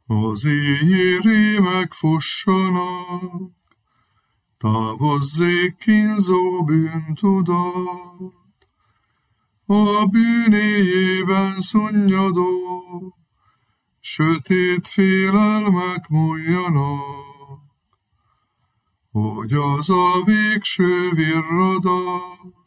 Az éjjé rémek fussanak, távozzék kínzó bűntudat, a bűnéjében szunnyadó, sötét félelmek múljanak, hogy az a végső virradat